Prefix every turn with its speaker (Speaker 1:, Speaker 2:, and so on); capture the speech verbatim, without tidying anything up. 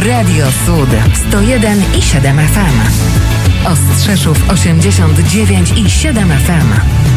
Speaker 1: Radio Sud sto jeden i siedem F M. Ostrzeszów osiemdziesiąt dziewięć i siedem F M.